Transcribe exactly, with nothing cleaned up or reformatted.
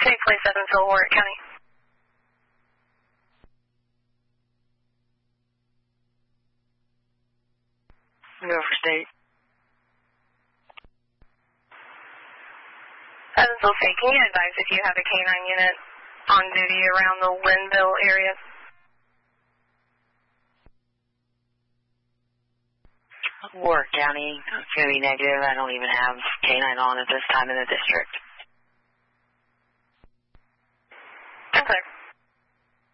State Police Evansville, Warwick County. Go for state. Evansville State, can you advise if you have a canine unit on duty around the Linville area? Warwick County, it's going to be negative. I don't even have canine on at this time in the district.